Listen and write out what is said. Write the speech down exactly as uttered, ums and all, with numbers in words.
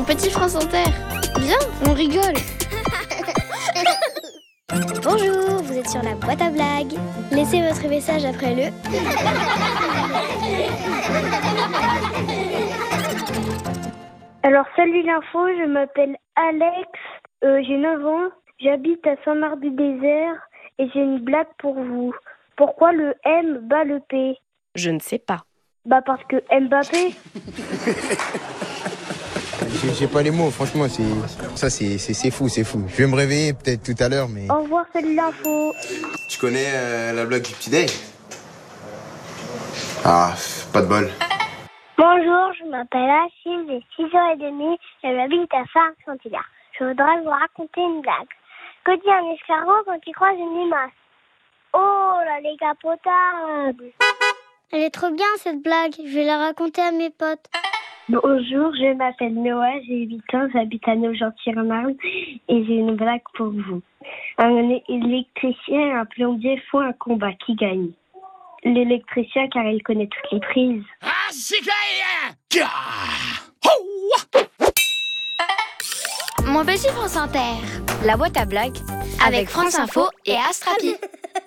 petit France Inter. Viens, on rigole. Bonjour, vous êtes sur la boîte à blagues. Laissez votre message après le... Alors salut l'info, je m'appelle Alex, euh, j'ai neuf ans, j'habite à Saint-Marc-du-Désert et j'ai une blague pour vous. Pourquoi le M bat le P? Je ne sais pas. Bah parce que Mbappé. J'ai, j'ai pas les mots, franchement, c'est ça, c'est, c'est, c'est fou, c'est fou. Je vais me réveiller peut-être tout à l'heure, mais... Au revoir, salut l'info. Tu connais euh, la blague du petit Day? Ah, pas de bol. Bonjour, je m'appelle Achille, j'ai six ans trente et j'habite à Saint-Saint-Hilaire. Je voudrais vous raconter une blague. Que dit un escargot quand il croise une limace? Oh, la décapotable! Elle est trop bien cette blague, je vais la raconter à mes potes. Bonjour, je m'appelle Noah, j'ai huit ans, j'habite à Nogent-sur-Marne et j'ai une blague pour vous. Un électricien et un plombier font un combat, qui gagne? L'électricien car il connaît toutes les prises. Mon petit France Inter. La boîte à blagues Avec France Info et Astrapi.